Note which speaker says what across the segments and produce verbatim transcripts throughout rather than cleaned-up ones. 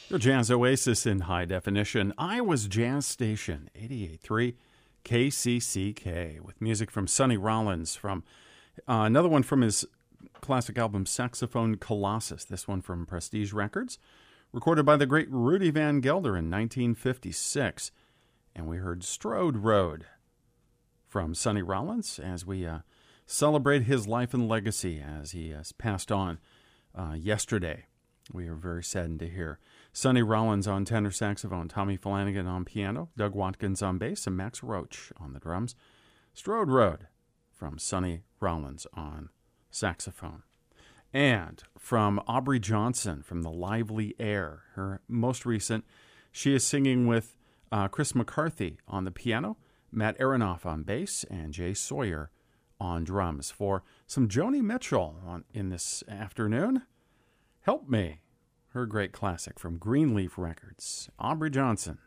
Speaker 1: Your Jazz Oasis in high definition. Iowa's Jazz Station, eighty-eight point three K C C K, with music from Sonny Rollins, from uh, another one from his classic album Saxophone Colossus, this one from Prestige Records, recorded by the great Rudy Van Gelder in nineteen fifty-six. And we heard Strode Road from Sonny Rollins as we uh, celebrate his life and legacy as he has passed on uh, yesterday. We are very saddened to hear Sonny Rollins on tenor saxophone, Tommy Flanagan on piano, Doug Watkins on bass, and Max Roach on the drums. Strode Road from Sonny Rollins on saxophone. And from Aubrey Johnson from The Lively Air, her most recent, she is singing with uh, Chris McCarthy on the piano, Matt Aronoff on bass, and Jay Sawyer on drums. For some Joni Mitchell on, in this afternoon, Help Me, her great classic from Greenleaf Records, Aubrey Johnson.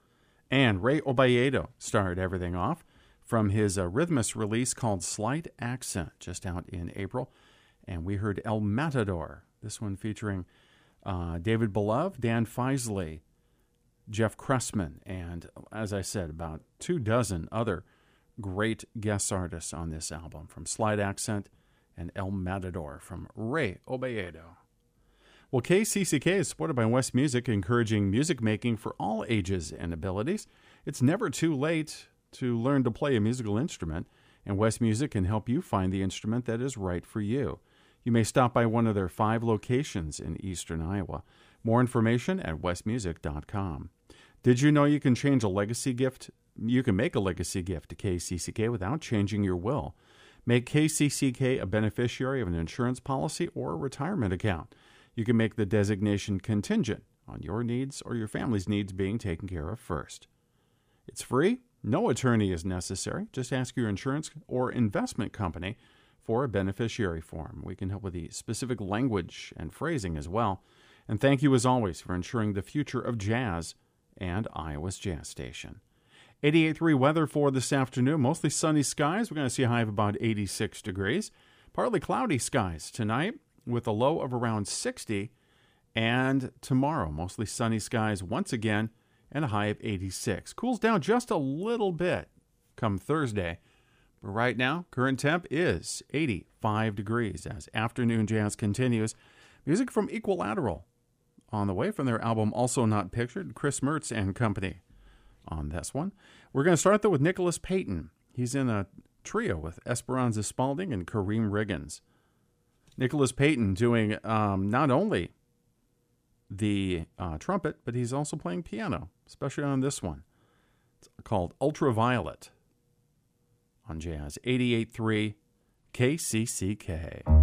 Speaker 1: And Ray Obayedo started everything off from his uh, Rhythmus release called Slight Accent, just out in April. And we heard El Matador, this one featuring uh, David Belove, Dan Feisley, Jeff Cressman, and, as I said, about two dozen other great guest artists on this album, from Slight Accent and El Matador from Ray Obayedo. Well, K C C K is supported by West Music, encouraging music making for all ages and abilities. It's never too late to learn to play a musical instrument, and West Music can help you find the instrument that is right for you. You may stop by one of their five locations in eastern Iowa. More information at west music dot com. Did you know you can change a legacy gift? You can make a legacy gift to K C C K without changing your will. Make K C C K a beneficiary of an insurance policy or a retirement account. You can make the designation contingent on your needs or your family's needs being taken care of first. It's free. No attorney is necessary. Just ask your insurance or investment company for a beneficiary form. We can help with the specific language and phrasing as well. And thank you, as always, for ensuring the future of jazz and Iowa's Jazz Station. eighty-eight point three weather for this afternoon. Mostly sunny skies. We're going to see a high of about eighty-six degrees. Partly cloudy skies tonight, with a low of around sixty, and tomorrow, mostly sunny skies once again, and a high of eighty-six. Cools down just a little bit come Thursday, but right now, current temp is eighty-five degrees as afternoon jazz continues. Music from Equilateral on the way from their album Also Not Pictured, Chris Mertz and company on this one. We're going to start, though, with Nicholas Payton. He's in a trio with Esperanza Spalding and Kareem Riggins. Nicholas Payton doing um, not only the uh, trumpet, but he's also playing piano, especially on this one. It's called Ultraviolet on Jazz. eighty-eight point three K C C K.